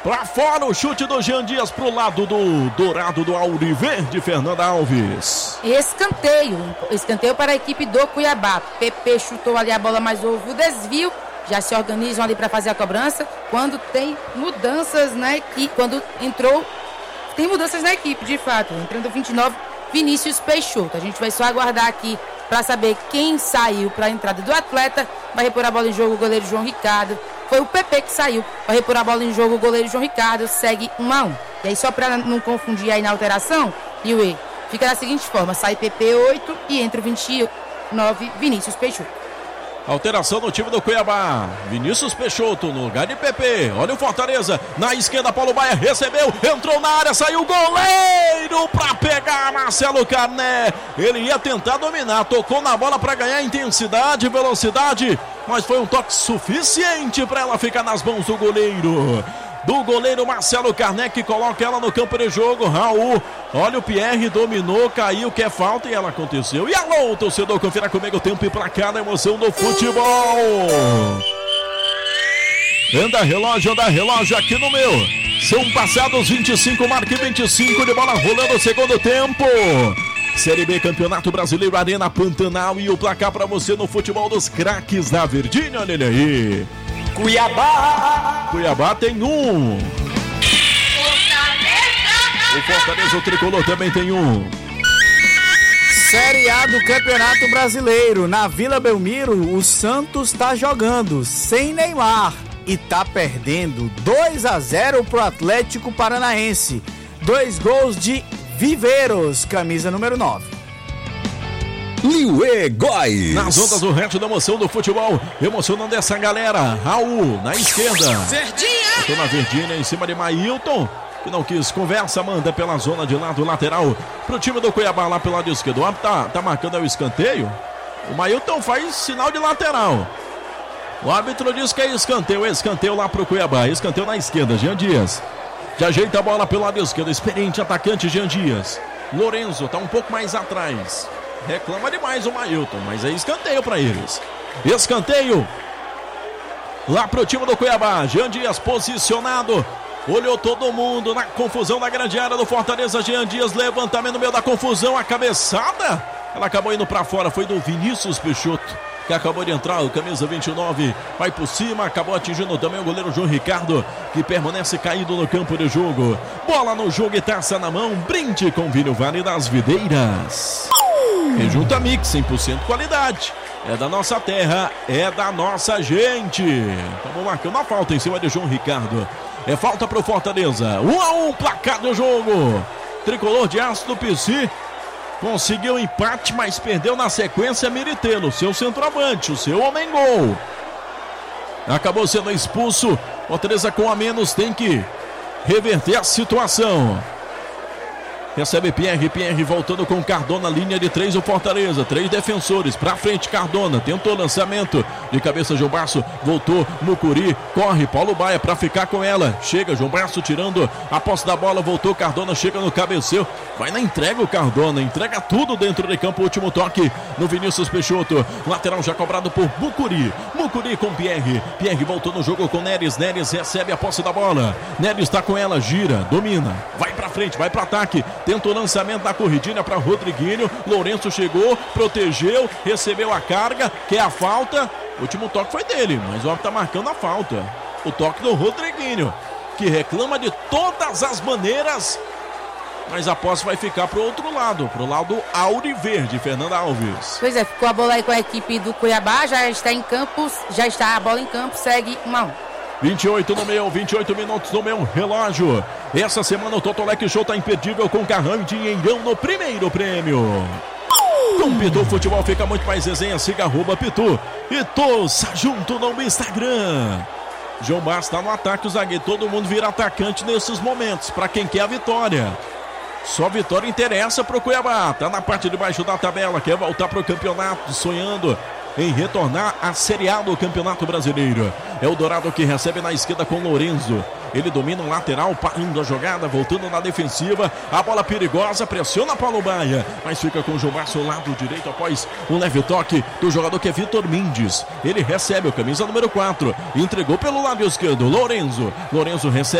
Pra fora o chute do Jean Dias pro lado do dourado do Auriverde, Fernanda Alves. Escanteio para a equipe do Cuiabá. PP chutou ali a bola, mas houve o desvio. Já se organizam ali para fazer a cobrança. Quando tem mudanças na equipe, tem mudanças na equipe, de fato. Entrando 29, Vinícius Peixoto. A gente vai só aguardar aqui para saber quem saiu para a entrada do atleta. Vai repor a bola em jogo o goleiro João Ricardo. Foi o PP que saiu. Vai repor a bola em jogo o goleiro João Ricardo. Segue 1-1. E aí, só para não confundir aí na alteração, Yue, fica da seguinte forma: sai PP 8 e entra o 29, Vinícius Peixoto. Alteração no time do Cuiabá. Vinícius Peixoto no lugar de PP. Olha o Fortaleza. Na esquerda, Paulo Baia recebeu. Entrou na área, saiu o goleiro para pegar Marcelo Carné. Ele ia tentar dominar. Tocou na bola para ganhar intensidade e velocidade. Mas foi um toque suficiente para ela ficar nas mãos do goleiro. Marcelo Carné, que coloca ela no campo de jogo. Raul, olha o Pierre, dominou, caiu, quer falta e ela aconteceu. E alô, torcedor, confira comigo o tempo e placar da emoção do futebol. Anda relógio aqui no meu. São passados 25, marque 25 de bola rolando o segundo tempo. Série B, Campeonato Brasileiro, Arena Pantanal, e o placar para você no futebol dos craques da Verdinha, olha ele aí. Cuiabá tem um. O Fortaleza, o tricolor, também tem um. Série A do Campeonato Brasileiro. Na Vila Belmiro, o Santos tá jogando sem Neymar e tá perdendo 2-0 pro Atlético Paranaense. 2 gols de Viveiros, camisa número 9. Liuê Góes. Nas ondas do resto da emoção do futebol, emocionando essa galera. Raul na esquerda. Verdinha! Estou na Verdinha, em cima de Mailton, que não quis conversa, manda pela zona de lado lateral pro time do Cuiabá lá pelo lado esquerdo. O árbitro tá marcando aí o escanteio. O Mailton faz sinal de lateral. O árbitro diz que é escanteio lá pro Cuiabá. Escanteio na esquerda, Jean Dias. Já ajeita a bola pelo lado esquerdo, experiente atacante Jean Dias. Lorenzo tá um pouco mais atrás. Reclama demais o Mailton, mas é escanteio para eles. Escanteio lá pro time do Cuiabá. Jean Dias posicionado. Olhou todo mundo na confusão da grande área do Fortaleza. Jean Dias, levantamento no meio da confusão. A cabeçada, ela acabou indo para fora. Foi do Vinícius Peixoto, que acabou de entrar, o camisa 29, vai por cima, acabou atingindo também o goleiro João Ricardo, que permanece caído no campo de jogo. Bola no jogo e taça na mão, brinde com Vinho Vale das Videiras. Rejunta Mix, 100% qualidade. É da nossa terra, é da nossa gente. Estamos marcando a falta em cima de João Ricardo. É falta para o Fortaleza. 1-1, placar do jogo. Tricolor de Aço do PC conseguiu empate, mas perdeu na sequência Miritelo, seu centroavante, o seu homem-gol. Acabou sendo expulso. Fortaleza com a menos tem que reverter a situação. Recebe Pierre voltando com Cardona, linha de 3 o Fortaleza, 3 defensores, pra frente Cardona, tentou lançamento, de cabeça João Barço, voltou Mucuri, corre Paulo Baia pra ficar com ela, chega João Barço tirando a posse da bola, voltou Cardona, chega no cabeceio, vai na entrega o Cardona, entrega tudo dentro de campo, último toque no Vinícius Peixoto, lateral já cobrado por Mucuri com Pierre voltou no jogo com Neres recebe a posse da bola, Neres tá com ela, gira, domina, vai pra frente, vai pro ataque, tenta o lançamento da corridinha para Rodriguinho. Lourenço chegou, protegeu, recebeu a carga, quer a falta. O último toque foi dele, mas o árbitro tá marcando a falta. O toque do Rodriguinho, que reclama de todas as maneiras, mas a posse vai ficar pro outro lado Auriverde, Fernanda Alves. Pois é, ficou a bola aí com a equipe do Cuiabá, já está a bola em campo, segue 1-1. 28 minutos no meu relógio. Essa semana o Totolec Show tá imperdível com carrão e dinheirão no primeiro prêmio. Com Pitu Futebol fica muito mais resenha. Siga @Pitu e torça junto no Instagram. João Barros tá no ataque, o zagueiro. Todo mundo vira atacante nesses momentos, para quem quer a vitória. Só vitória interessa pro Cuiabá. Tá na parte de baixo da tabela, quer voltar pro campeonato, sonhando em retornar à Série A do Campeonato Brasileiro. É o Dourado que recebe na esquerda com Lorenzo. Ele domina o lateral, parando a jogada, voltando na defensiva. A bola perigosa, pressiona Paulo Baia, mas fica com o João Barço ao lado direito após um leve toque do jogador que é Vitor Mendes. Ele recebe o camisa número 4, entregou pelo lado esquerdo, Lorenzo recebe.